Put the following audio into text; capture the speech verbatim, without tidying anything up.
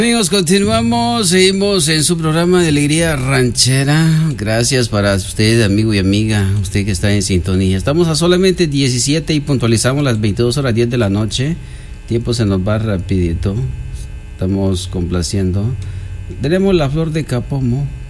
Amigos, continuamos, seguimos en su programa de Alegría Ranchera. Gracias para usted, amigo y amiga, usted que está en sintonía. Estamos a solamente diecisiete y puntualizamos las veintidós horas diez de la noche. Tiempo se nos va rapidito. Estamos complaciendo. Tenemos la flor de Capomo.